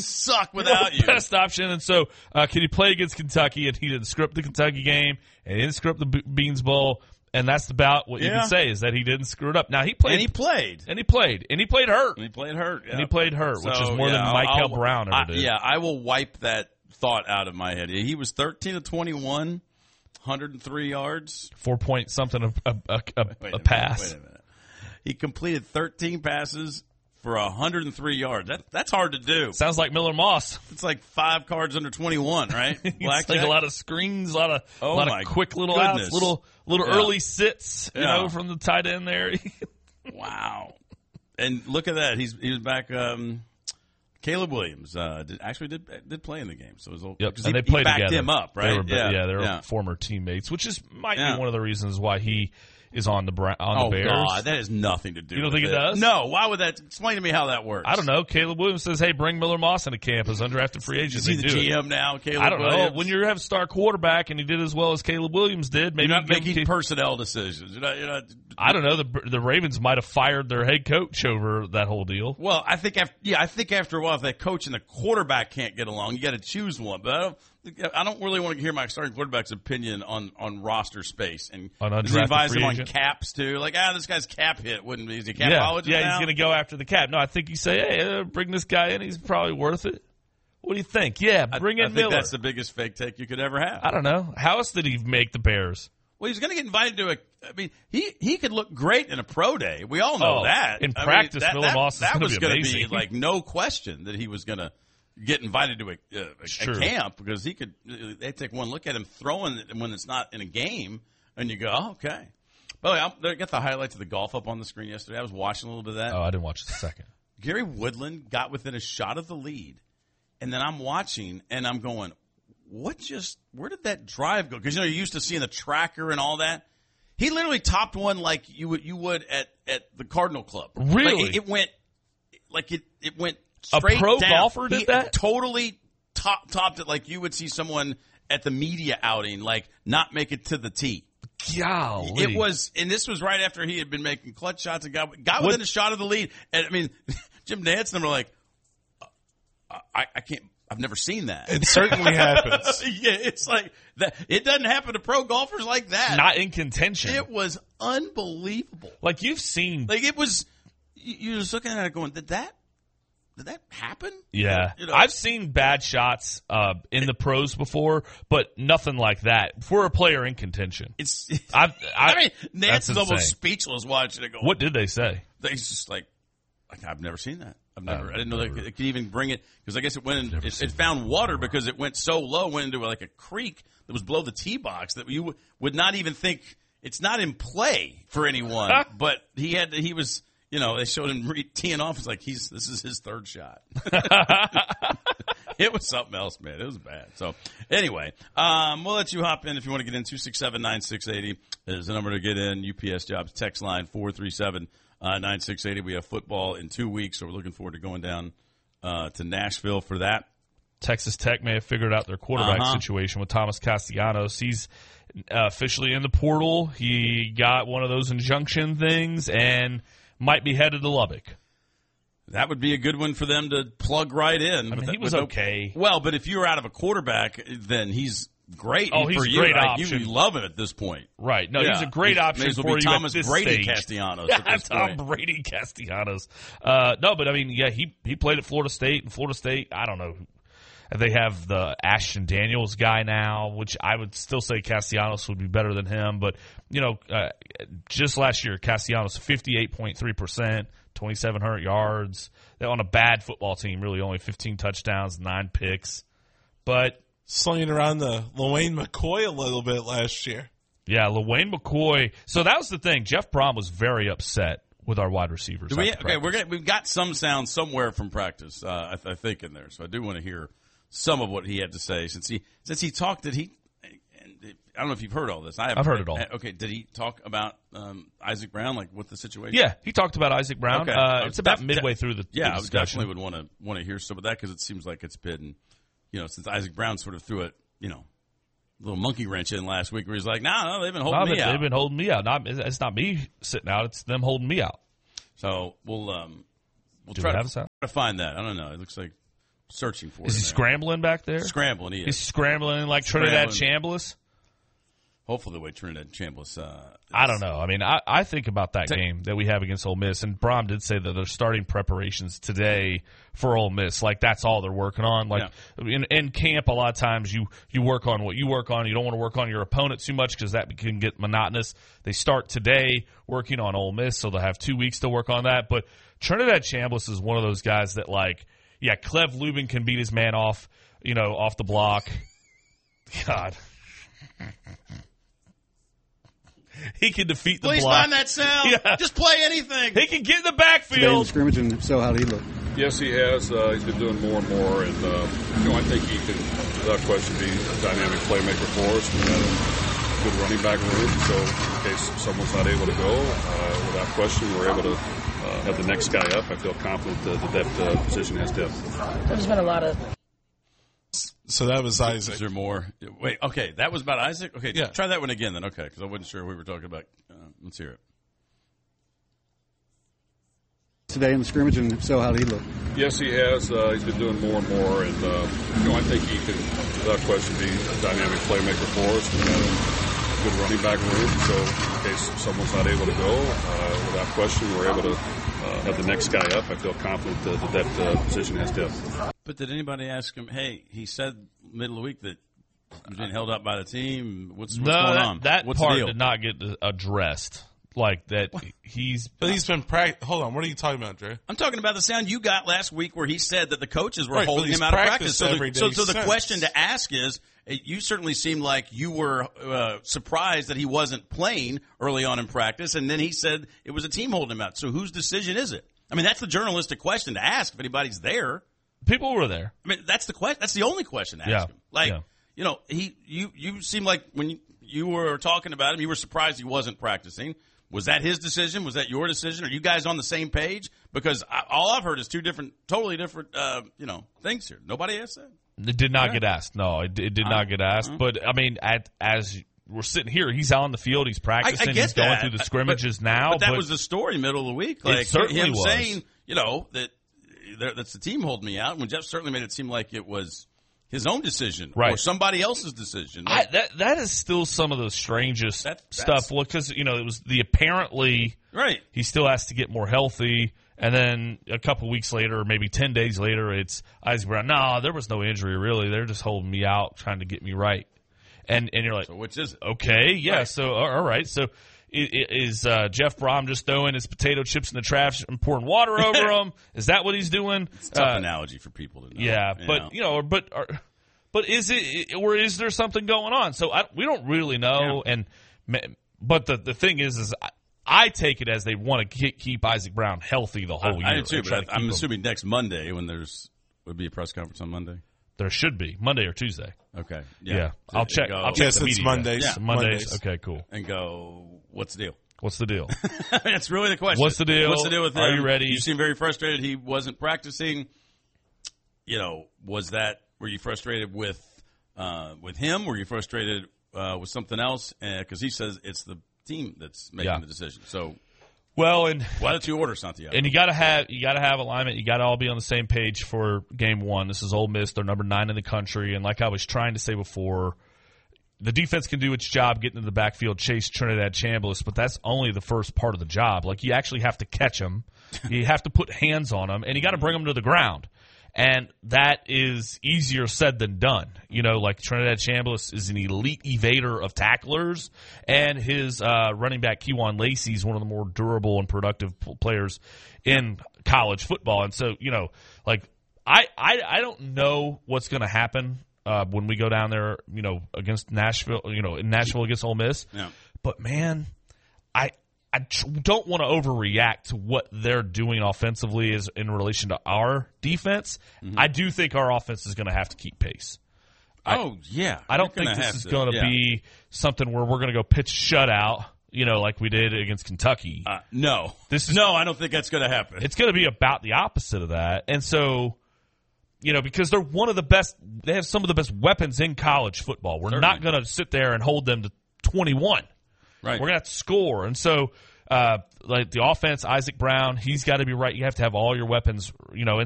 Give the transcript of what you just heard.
suck without you. Best option. And so, can he play against Kentucky? And he didn't script the Kentucky game, and he didn't script the Beans Bowl. And that's about what you can say is that he didn't screw it up. Now, he played. And he played. And he played. And he played hurt. And he played hurt. Yeah. And he played hurt, which is more than Michael Brown ever did. Yeah, I will wipe that thought out of my head. He was 13 of 21, 103 yards. 4-point-something a pass. Wait a minute. He completed 13 passes for 103 yards. That's hard to do. Sounds like Miller Moss. It's like 5 cards under 21, right? It's like a lot of screens, a lot of quick little outs, little early sits, you know, from the tight end there. Wow. And look at that. He was back. Caleb Williams did play in the game, so it was and they played backed together. him up, right? They were former teammates, which might be one of the reasons why he is on the Bears. Oh, God, that has nothing to do with it. You don't think it does? No. Why would that? Explain to me how that works. I don't know. Caleb Williams says, hey, bring Miller Moss into camp as undrafted free agent. Is he the GM now, Caleb I don't Williams? know. When you have a star quarterback and he did as well as Caleb Williams did, maybe you're not making personnel decisions. You're not, I don't know. The Ravens might have fired their head coach over that whole deal. Well, I think after a while, if that coach and the quarterback can't get along, you got to choose one. But I don't really want to hear my starting quarterback's opinion on roster space. And does he advise him on caps too? Like, this guy's cap hit wouldn't be. Is he capologist now? He's going to go after the cap. No, I think you say, hey, bring this guy in. He's probably worth it. What do you think? Yeah, bring in Miller. I think that's the biggest fake take you could ever have. I don't know. How else did he make the Bears? Well, he's going to get invited to he could look great in a pro day. We all know that. In practice, Miller Moss is that going was going to be like no question that he was going to get invited to a camp because they take one look at him throwing it when it's not in a game, and you go, oh, okay. By the way, I got the highlights of the golf up on the screen yesterday. I was watching a little bit of that. Oh, I didn't watch the second. Gary Woodland got within a shot of the lead, and then I'm watching, and I'm going, where did that drive go? Because, you're used to seeing the tracker and all that. He literally topped one like you would at the Cardinal Club. Really? It went straight a pro down. golfer did that? Totally topped it like you would see someone at the media outing, like not make it to the tee. Golly. It was, and this was right after he had been making clutch shots and got within a shot of the lead. And I mean, Jim Nantz and them were like, I can't. I've never seen that. It certainly happens. Yeah, it's like that. It doesn't happen to pro golfers like that. Not in contention. It was unbelievable. Like you've seen, like it was. You're just looking at it going, did that happen? Yeah, I've seen bad shots in the pros before, but nothing like that for a player in contention. I mean, Nance is almost speechless watching it go. What did they say? They just like I've never seen that. I didn't know they could even bring it because I guess it went. It found water because it went so low, went into like a creek that was below the tee box that you would not even think it's not in play for anyone. But he was. They showed him teeing off. It's like this is his third shot. It was something else, man. It was bad. So anyway, we'll let you hop in if you want to get in. 267-9680 is the number to get in. UPS Jobs text line 437-9680. We have football in 2 weeks, so we're looking forward to going down to Nashville for that. Texas Tech may have figured out their quarterback situation with Thomas Castellanos. He's officially in the portal. He got one of those injunction things and might be headed to Lubbock. That would be a good one for them to plug right in. I mean, he was okay. Well, but if you're out of a quarterback, then he's great. Oh, he's a great option. You love him at this point. Right. No, he's a great option for you Thomas at this Brady stage. Castellanos Yeah, at this point. Tom Brady Castellanos. No, but I mean, yeah, he played at Florida State, and Florida State, I don't know. They have the Ashton Daniels guy now, which I would still say Castellanos would be better than him. But, just last year, Castellanos, 58.3%, 2,700 yards. They're on a bad football team, really only 15 touchdowns, 9 picks. But slinging around the LaWayne McCoy a little bit last year. Yeah, LaWayne McCoy. So that was the thing. Jeff Brom was very upset with our wide receivers. We've got some sound somewhere from practice, I think, in there. So I do want to hear some of what he had to say since he talked. I don't know if you've heard all this. I've heard it all. Okay, did he talk about Isaac Brown, like what the situation? Yeah, he talked about Isaac Brown. Okay. It's about midway through the discussion. I definitely would want to hear some of that because it seems like it's been, since Isaac Brown sort of threw it, little monkey wrench in last week where he's like, no, they've been holding me out. They've been holding me out. It's not me sitting out. It's them holding me out. So we'll try to sound? find that. I don't know. It looks like searching for. Is he scrambling back there? Scrambling, he is. He's scrambling like Trinidad Chambliss? Hopefully the way Trinidad Chambliss I don't know. I mean, I think about that game that we have against Ole Miss, and Brom did say that they're starting preparations today for Ole Miss. Like, that's all they're working on. Like, in camp, a lot of times you work on what you work on. You don't want to work on your opponent too much because that can get monotonous. They start today working on Ole Miss, so they'll have 2 weeks to work on that. But Trinidad Chambliss is one of those guys that, like, yeah, Clev Lubin can beat his man off, off the block. God. He can defeat the block. Please find that sound. Yeah. Just play anything. He can get in the backfield. Today in the scrimmage, and if so, how did he look? Yes, he has. He's been doing more and more, and I think he can, without question, be a dynamic playmaker for us. We got a good running back room, so in case someone's not able to go, without question, we're able to have the next guy up. I feel confident that position has depth. There's been a lot of. So that was Isaac. Is there more? Wait, okay, that was about Isaac? Okay, yeah. Try that one again then, okay, because I wasn't sure we were talking about. Let's hear it. Today in the scrimmage, and if so, how did he look? Yes, he has. He's been doing more and more, and I think he can, without question, be a dynamic playmaker for us. We got a good running back room, so in case someone's not able to go, without question, we're able to have the next guy up. I feel confident that position has depth. But did anybody ask him, hey, he said middle of the week that he was being held up by the team. What's going on? That What's part the deal? did not get addressed. Like that, But he's been hold on, what are you talking about, Dre? I'm talking about the sound you got last week where he said that the coaches were holding he's him out of practice. So every day the since. question to ask is, you certainly seemed like you were surprised that he wasn't playing early on in practice, and then he said it was a team holding him out. So whose decision is it? I mean, that's the journalistic question to ask if anybody's there. people were there. I mean, that's the question. That's the only question to ask him. Like, you seem like when you were talking about him, you were surprised he wasn't practicing. Was that his decision? Was that your decision? Are you guys on the same page? Because all I've heard is totally different, things here. Nobody asked that. It did not get asked. No, it did not get asked. But I mean, as we're sitting here, he's on the field, he's practicing, he's going through the scrimmages now. But that was the story middle of the week. Like, it certainly him was. saying, that's the team holding me out. When Jeff certainly made it seem like it was his own decision or somebody else's decision. That is still some of the strangest stuff. Well, because it was the apparently he still has to get more healthy, and then a couple weeks later, or maybe 10 days later, it's Isaac Brown. No, there was no injury really. They're just holding me out, trying to get me right. And you're like, so which is it? Okay, yeah. Right. So all right, so. Is Jeff Brom just throwing his potato chips in the trash and pouring water over them? Is that what he's doing? It's a tough analogy for people to know. Yeah, but is it, or is there something going on? So we don't really know. Yeah. But the thing is I take it as they want to keep Isaac Brown healthy the whole year. I do too, but I'm assuming next Monday when would be a press conference on Monday. There should be Monday or Tuesday. Okay. Yeah. I'll check. Yes, the it's media. Mondays. Yeah. Mondays. Okay, cool. And go. What's the deal? What's the deal? That's really the question. What's the deal? What's the deal with him? Are you ready? You seem very frustrated. He wasn't practicing. Were you frustrated with him? Were you frustrated with something else? Because he says it's the team that's making the decision. So. Well, and why don't you order something? And you got to have alignment. You got to all be on the same page for game one. This is Ole Miss. They're number 9 in the country, and like I was trying to say before, the defense can do its job, getting into the backfield, chase Trinidad Chambliss, but that's only the first part of the job. Like, you actually have to catch them, you have to put hands on them, and you got to bring them to the ground. And that is easier said than done. Like Trinidad Chambliss is an elite evader of tacklers, and his running back, Kewan Lacey, is one of the more durable and productive players in college football. And so, I don't know what's going to happen when we go down there, against Nashville, in Nashville against Ole Miss. Yeah. But, man, I don't want to overreact to what they're doing offensively is in relation to our defense. Mm-hmm. I do think our offense is going to have to keep pace. I don't think this is going to be something where we're going to go pitch shutout, like we did against Kentucky. No. I don't think that's going to happen. It's going to be about the opposite of that. And so, because they're one of the best, they have some of the best weapons in college football. We're not going to sit there and hold them to 21. Right. We're going to have to score. And so, like the offense, Isaac Brown, he's got to be right. You have to have all your weapons,